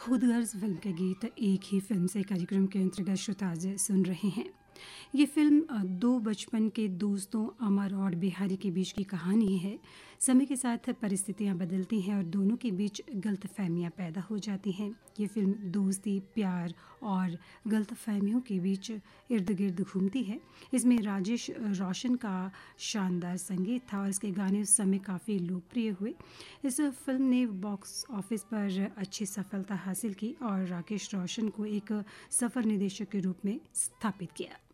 खुदगर्ज film के गीत एक ही फिल्म से कार्यक्रम के अंतर्गत श्रोता आज सुन रहे हैं। ये फिल्म दो बचपन के दोस्तों अमर और बिहारी के बीच की कहानी है। समय के साथ परिस्थितियां बदलती हैं और दोनों के बीच गलतफहमियां पैदा हो जाती हैं। ये फिल्म दोस्ती, प्यार और गलतफहमियों के बीच इर्द गिर्द घूमती है। इसमें राजेश रोशन का शानदार संगीत था और इसके गाने उस समय काफ़ी लोकप्रिय हुए। इस फिल्म ने बॉक्स ऑफिस पर अच्छी सफलता हासिल की और राकेश रोशन को एक सफल निर्देशक के रूप में स्थापित किया।